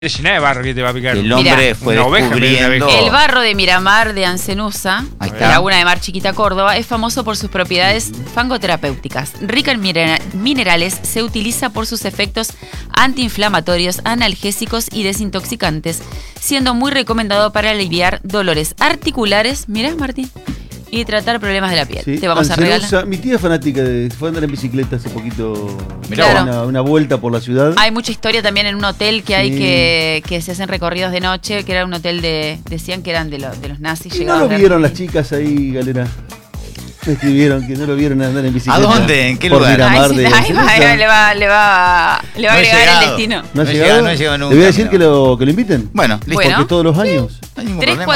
Llena de barro que te va a picar. El hombre Mirá, fue una oveja, descubriendo... El barro de Miramar de Ancenusa, Ahí está. Laguna de Mar Chiquita, Córdoba, es famoso por sus propiedades fangoterapéuticas. Rica en minerales, se utiliza por sus efectos antiinflamatorios, analgésicos y desintoxicantes, siendo muy recomendado para aliviar dolores articulares, mirá Martín, y tratar problemas de la piel. Sí, Te vamos a Ancenusa, regalar. mi tía es fanática fue a andar en bicicleta hace poquito. Mirá Claro. Una vuelta por la ciudad. Hay mucha historia también en un hotel que hay Sí. que se hacen recorridos de noche, que era un hotel decían que eran de los nazis. ¿Y no llegados lo de- vieron las chicas ahí, Galera? Me escribieron que no lo vieron andar en bicicleta. ¿A dónde? ¿En qué Por lugar? Miramar Ahí de va, Ancenusa. le va a No he agregar llegado. el destino. ¿No ha No he llegado? llegado, no he llegado nunca, Le voy a decir mira. que lo inviten. Bueno, listo. Bueno. Porque todos los años. No hay ningún problema.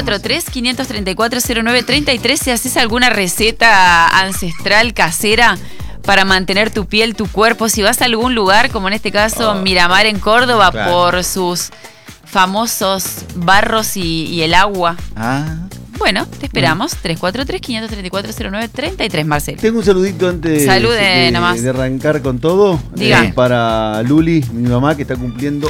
343-534-0933. Si haces alguna receta ancestral casera para mantener tu piel, tu cuerpo, si vas a algún lugar, como en este caso Miramar en Córdoba, Claro. por sus famosos barros y el agua. Ah, Bueno, te esperamos. 343-534-0933, Marcelo. Tengo un saludito antes Salude nomás. de arrancar con todo. Diga. Para Luli, mi mamá, que está cumpliendo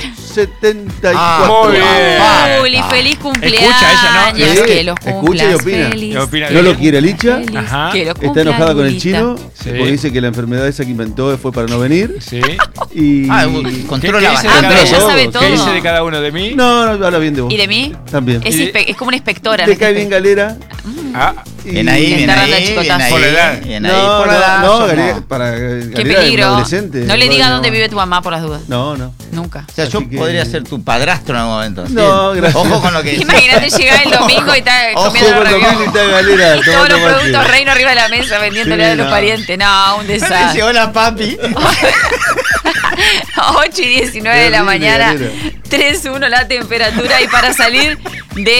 74 Muy bien. años. Juli, feliz cumpleaños. Escucha ella, ¿no? Sí, Que los escucha cumplas y opina. feliz. Y opina. No lo quiere Licha. Feliz, Ajá. que los Está cumpla enojada con el Lulita. chino. Sí. Porque dice que la enfermedad esa que inventó fue para no venir. Sí. Y. controla dice de bastante. cada ya uno? sabe ¿Qué todo. dice de cada uno de mí? No, habla bien de vos. ¿Y de mí? También. Es, Y de- es como una inspectora. Te ¿no? cae bien Galera. Ah, y- Bien ahí, Le bien está dando ahí, chicotazo. bien ahí. Por la edad. Bien ahí, No, por la edad. no, somos- Galera, para Qué Galera es un peligro. adolescente. No le diga Bueno, dónde vive tu mamá por las dudas. No, no. Nunca. O sea, yo Así que- podría ser tu padrastro en algún momento. No, Bien. gracias. Ojo con lo que dices. Imagínate llegar el domingo y estar Ojo comiendo con lo que ravioles. está Galera, Y todos los tomando productos mate. reino arriba de la mesa vendiéndole Sí, a los no. parientes. No, un desastre. Llegó la papi. 8:19 de la Terrible, mañana. Galera. 3:1 la temperatura. Y para salir de